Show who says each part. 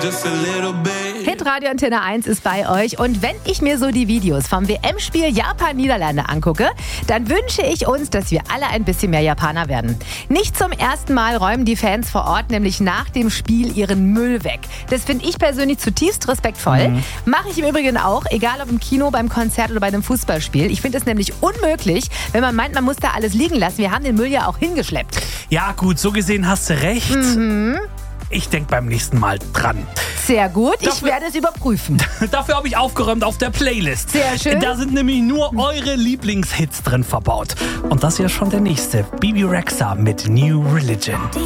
Speaker 1: just a little bit.
Speaker 2: Hitradio Antenne 1 ist bei euch und wenn ich mir so die Videos vom WM-Spiel Japan-Niederlande angucke, dann wünsche ich uns, dass wir alle ein bisschen mehr Japaner werden. Nicht zum ersten Mal räumen die Fans vor Ort nämlich nach dem Spiel ihren Müll weg. Das finde ich persönlich zutiefst respektvoll. Mache ich im Übrigen auch, egal ob im Kino, beim Konzert oder bei einem Fußballspiel. Ich finde es nämlich unmöglich, wenn man meint, man muss da alles liegen lassen. Wir haben den Müll ja auch hingeschleppt.
Speaker 3: Ja gut, so gesehen hast du recht. Ich denke beim nächsten Mal dran.
Speaker 2: Sehr gut, ich werde es überprüfen.
Speaker 3: Dafür habe ich aufgeräumt auf der Playlist.
Speaker 2: Sehr schön.
Speaker 3: Da sind nämlich nur eure Lieblingshits drin verbaut. Und das ist ja schon der nächste. Bebe Rexha mit New Religion.